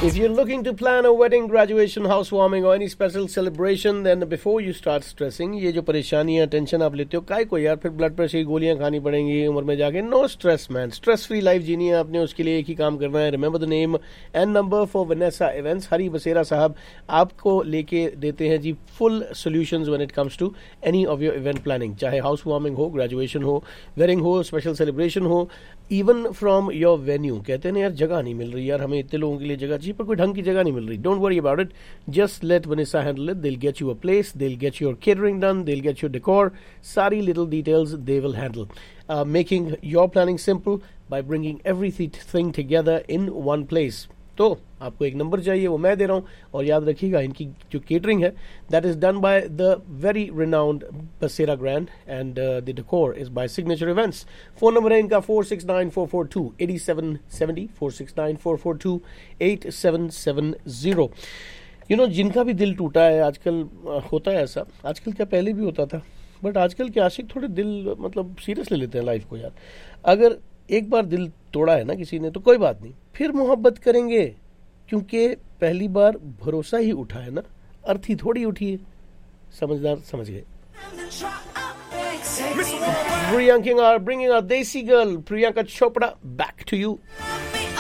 If you're looking to plan a wedding, graduation, housewarming or any special celebration, then before you start stressing, ये जो परेशानियां tension आप लेते हो काय को यार, फिर ब्लड प्रेशर की गोलियां खानी पड़ेंगी उम्र में जाके. No stress man, stress free life जीनी है आपने, उसके लिए एक ही काम करना है. Remember the name and number for Vanessa events. हरी बसेरा साहब आपको लेके देते हैं जी full solutions when it comes to any of your event planning. चाहे हाउस वार्मिंग हो, ग्रेजुएशन हो, वेडिंग हो, स्पेशल सेलिब्रेशन हो, इवन फ्रॉम योर वेन्यू. कहते हैं ना यार जगह नहीं मिल रही यार, हमें इतने लोगों के लिए जगह चाहिए पर कोई ढंग की जगह नहीं मिल रही. Don't worry about it, just let Vanessa handle it. They'll get you a place, they'll get your catering done, they'll get your decor, सारी little details they will handle. Making your planning simple by bringing everything together in one place. तो आपको एक number चाहिए, वो मैं दे रहा हूँ. और याद रखिएगा इनकी जो केटरिंग है that is done by the very renowned बसेरा grand and the decor is by signature events. Phone number है इनका 4694428770, 4694428770. यू नो जिनका भी दिल टूटा है आजकल, होता है ऐसा, आजकल क्या पहले भी होता था, बट आजकल के आशिक थोड़े दिल मतलब सीरियस ले लेते हैं लाइफ को यार. अगर एक बार दिल तोड़ा है ना किसी ने तो कोई बात नहीं, फिर मोहब्बत करेंगे, क्योंकि पहली बार भरोसा ही उठा है ना, अर्थी थोड़ी उठी है. समझदार समझ गए. Priyanka are bringing our Desi girl Priyanka Chopra back to you.